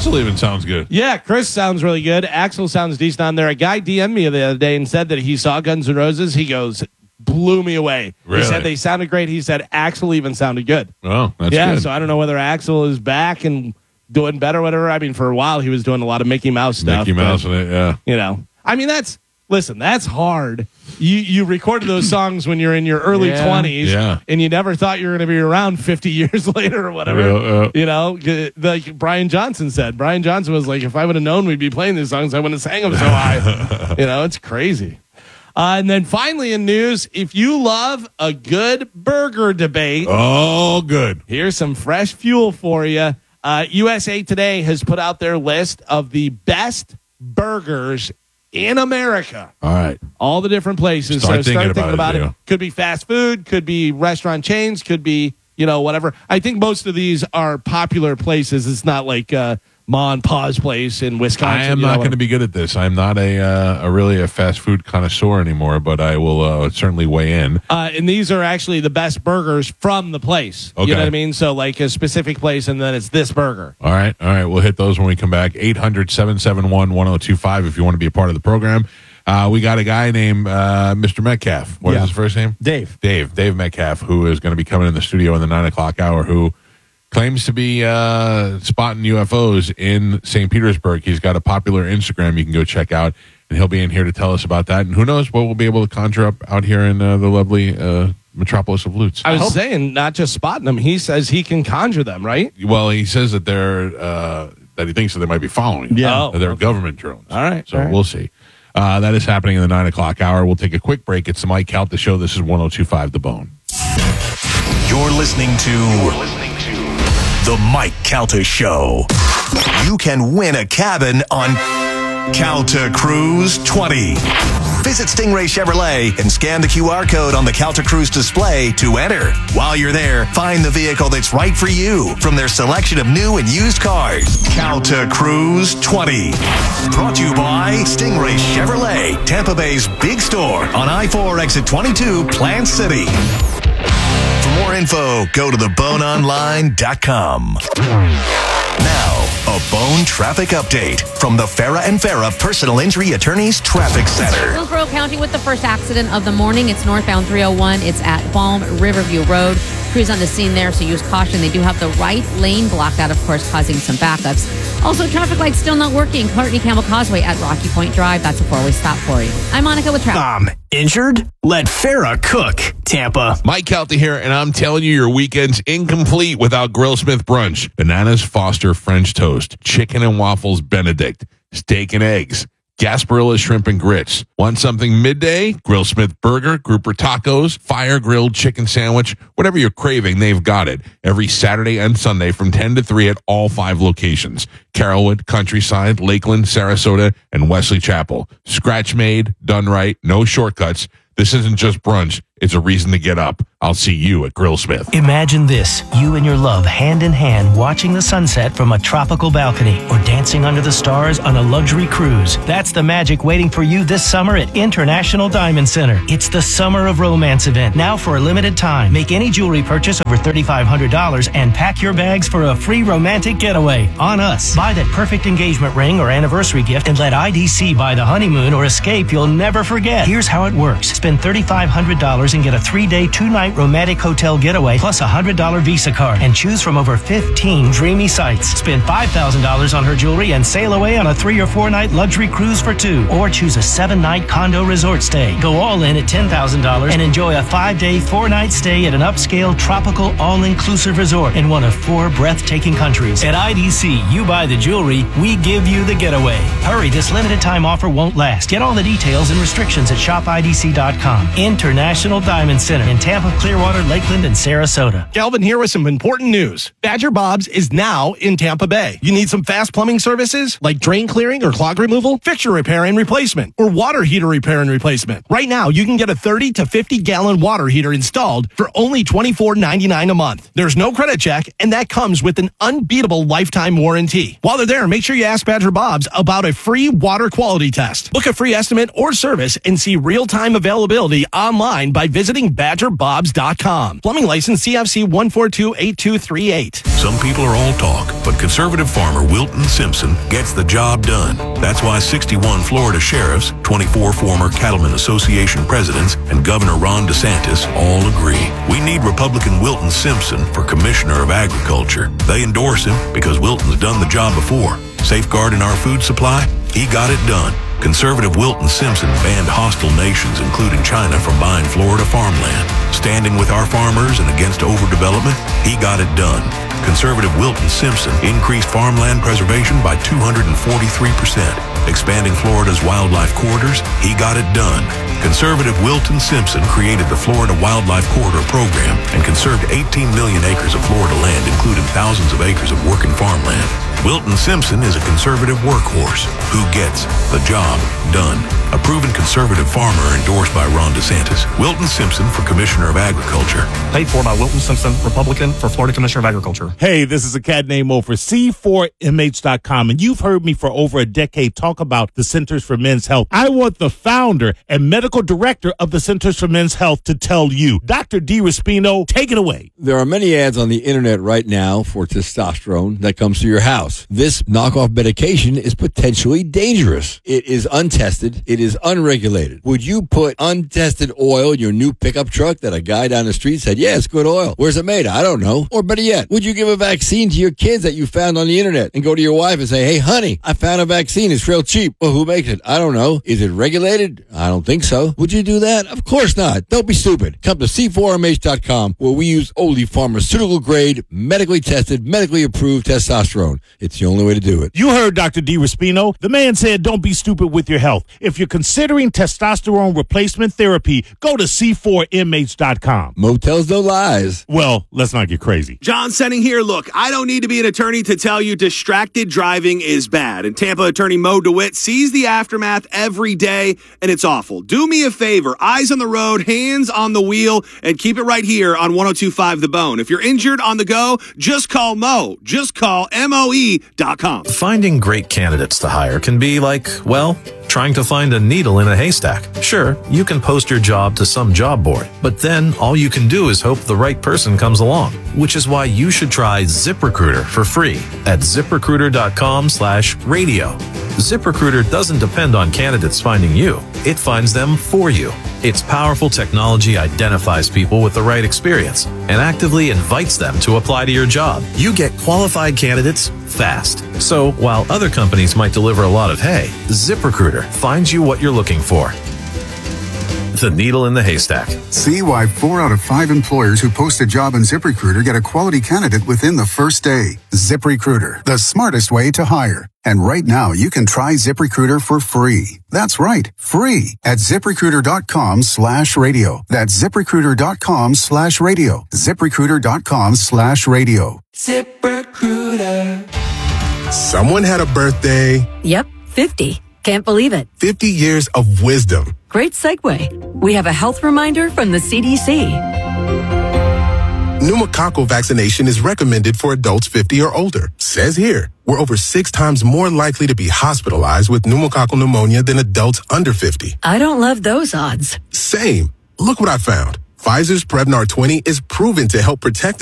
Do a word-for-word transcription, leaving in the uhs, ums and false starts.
Axel even sounds good. Yeah, Chris sounds really good. Axel sounds decent on there. A guy D M'd me the other day and said that he saw Guns N' Roses. He goes, blew me away. Really? He said they sounded great. He said Axel even sounded good. Oh, that's yeah, good. so I don't know whether Axel is back and doing better or whatever. I mean, for a while he was doing a lot of Mickey Mouse stuff. Mickey Mouse but, in it, yeah. You know, I mean, that's, listen, that's hard. You you recorded those songs when you're in your early Yeah. twenties, Yeah. and you never thought you were going to be around fifty years later or whatever. Yeah, yeah. You know, g- like Brian Johnson said. Brian Johnson was like, if I would have known we'd be playing these songs, I wouldn't have sang them so high. You know, it's crazy. Uh, and then finally in news, if you love a good burger debate, Oh, good. here's some fresh fuel for you. Uh, U S A Today has put out their list of the best burgers in America. All right. All the different places. Start so thinking start about thinking it, about it. Leo. Could be fast food, could be restaurant chains, could be, you know, whatever. I think most of these are popular places. It's not like uh, Ma and Pa's place in Wisconsin. I am you not know, going to be good at this. I'm not a uh, a really a fast food connoisseur anymore, but I will uh, certainly weigh in. Uh, and these are actually the best burgers from the place. Okay. You know what I mean? So like a specific place, and then it's this burger. All right. All right. We'll hit those when we come back. eight hundred, seven seven one, one oh two five if you want to be a part of the program. Uh, we got a guy named uh, Mister Metcalf. What is Yeah. his first name? Dave. Dave. Dave Metcalf, who is going to be coming in the studio in the nine o'clock hour, who claims to be uh, spotting U F Os in Saint Petersburg. He's got a popular Instagram you can go check out, and he'll be in here to tell us about that. And who knows what we'll be able to conjure up out here in uh, the lovely uh, metropolis of Lutz. I was saying, not just spotting them. He says he can conjure them, right? Well, he says that they're uh, that he thinks that they might be following. him. Yeah. That they're government drones. All right, So all right. we'll see. Uh, that is happening in the nine o'clock hour. We'll take a quick break. It's the Mike Calta Show. This is one oh two five The Bone. You're listening to You're listening to The Mike Calta Show. You can win a cabin on Calta Cruise twenty. Visit Stingray Chevrolet and scan the Q R code on the Calta Cruise display to enter. While you're there, find the vehicle that's right for you from their selection of new and used cars. Calta Cruise twenty. Brought to you by Stingray Chevrolet, Tampa Bay's big store on I four exit twenty-two, Plant City. For more info, go to the bone online dot com. Now, a Bone traffic update from the Farah and Farah Personal Injury Attorneys Traffic Center. Hillsborough County with the first accident of the morning. It's northbound three oh one. It's at Balm Riverview Road. Crews on the scene there, so use caution. They do have the right lane blocked out, of course, causing some backups. Also, traffic lights still not working. Clartney Campbell Causeway at Rocky Point Drive. That's a four-way stop for you. I'm Monica with traffic. Um, injured? Let Farah cook, Tampa. Mike Calta here, and I'm telling you, your weekend's incomplete without Grillsmith brunch. Bananas Foster French toast, chicken and waffles Benedict, steak and eggs, Gasparilla shrimp and grits. Want something midday? Grillsmith burger, grouper tacos, fire grilled chicken sandwich, whatever you're craving, they've got it. Every Saturday and Sunday from ten to three at all five locations. Carrollwood, Countryside, Lakeland, Sarasota, and Wesley Chapel. Scratch made, done right, no shortcuts. This isn't just brunch. It's a reason to get up. I'll see you at Grillsmith. Imagine this, you and your love hand in hand watching the sunset from a tropical balcony or dancing under the stars on a luxury cruise. That's the magic waiting for you this summer at International Diamond Center. It's the Summer of Romance event, now for a limited time. Make any jewelry purchase over three thousand five hundred dollars and pack your bags for a free romantic getaway on us. Buy that perfect engagement ring or anniversary gift and let I D C buy the honeymoon or escape you'll never forget. Here's how it works. Spend three thousand five hundred dollars and get a three-day, two-night romantic hotel getaway plus a one hundred dollars Visa card and choose from over fifteen dreamy sites. Spend five thousand dollars on her jewelry and sail away on a three- or four-night luxury cruise for two. Or choose a seven-night condo resort stay. Go all in at ten thousand dollars and enjoy a five-day, four-night stay at an upscale, tropical, all-inclusive resort in one of four breathtaking countries. At I D C, you buy the jewelry, we give you the getaway. Hurry, this limited-time offer won't last. Get all the details and restrictions at shop I D C dot com. International Diamond Center in Tampa, Clearwater, Lakeland, and Sarasota. Galvin here with some important news. Badger Bob's is now in Tampa Bay. You need some fast plumbing services like drain clearing or clog removal, fixture repair and replacement, or water heater repair and replacement. Right now, you can get a thirty to fifty gallon water heater installed for only twenty-four ninety-nine a month. There's no credit check, and that comes with an unbeatable lifetime warranty. While they're there, make sure you ask Badger Bob's about a free water quality test. Book a free estimate or service and see real-time availability online by by visiting badger bobs dot com. Plumbing license C F C one four two eight two three eight. Some people are all talk, but conservative farmer Wilton Simpson gets the job done. That's why sixty-one Florida sheriffs, twenty-four former Cattlemen Association presidents, and Governor Ron DeSantis all agree. We need Republican Wilton Simpson for Commissioner of Agriculture. They endorse him because Wilton's done the job before. Safeguarding our food supply? He got it done. Conservative Wilton Simpson banned hostile nations, including China, from buying Florida farmland. Standing with our farmers and against overdevelopment? He got it done. Conservative Wilton Simpson increased farmland preservation by two hundred forty-three percent. Expanding Florida's wildlife corridors? He got it done. Conservative Wilton Simpson created the Florida Wildlife Corridor Program and conserved eighteen million acres of Florida land, including thousands of acres of working farmland. Wilton Simpson is a conservative workhorse who gets the job done. A proven conservative farmer endorsed by Ron DeSantis. Wilton Simpson for Commissioner of Agriculture. Paid for by Wilton Simpson, Republican, for Florida Commissioner of Agriculture. Hey, this is a cat named Mo for C four M H dot com, and you've heard me for over a decade talk about the Centers for Men's Health. I want the founder and medical director of the Centers for Men's Health to tell you. Doctor D. Raspino, take it away. There are many ads on the internet right now for testosterone that comes to your house. This knockoff medication is potentially dangerous. It is untested. It is unregulated. Would you put untested oil in your new pickup truck that a guy down the street said, yeah, it's good oil? Where's it made? I don't know. Or better yet, would you give a vaccine to your kids that you found on the internet and go to your wife and say, hey, honey, I found a vaccine. It's real cheap. Well, who makes it? I don't know. Is it regulated? I don't think so. Would you do that? Of course not. Don't be stupid. Come to C four M H dot com where we use only pharmaceutical grade, medically tested, medically approved testosterone. It's the only way to do it. You heard Doctor D. Raspino. The man said don't be stupid with your health. If you're considering testosterone replacement therapy, go to C four M H dot com. Motels no lies. Well, let's not get crazy. John Senning here. Look, I don't need to be an attorney to tell you distracted driving is bad. And Tampa attorney Mo DeWitt sees the aftermath every day, and it's awful. Do me a favor. Eyes on the road, hands on the wheel, and keep it right here on one oh two point five The Bone. If you're injured on the go, just call Mo. Just call M O E dot com. Finding great candidates to hire can be like, well, trying to find a needle in a haystack. Sure, you can post your job to some job board, but then all you can do is hope the right person comes along, which is why you should try ZipRecruiter for free at ZipRecruiter.com slash radio. ZipRecruiter doesn't depend on candidates finding you. It finds them for you. Its powerful technology identifies people with the right experience and actively invites them to apply to your job. You get qualified candidates fast. So while other companies might deliver a lot of hay, ZipRecruiter finds you what you're looking for. The needle in the haystack. See why four out of five employers who post a job on ZipRecruiter get a quality candidate within the first day. ZipRecruiter, the smartest way to hire. And right now, you can try ZipRecruiter for free. That's right, free at ZipRecruiter.com slash radio. That's ZipRecruiter.com slash radio. ZipRecruiter.com slash radio. ZipRecruiter. Someone had a birthday. Yep, fifty. Can't believe it. fifty years of wisdom. Great segue. We have a health reminder from the C D C. Pneumococcal vaccination is recommended for adults fifty or older. Says here, we're over six times more likely to be hospitalized with pneumococcal pneumonia than adults under fifty. I don't love those odds. Same. Look what I found. Pfizer's Prevnar twenty is proven to help protect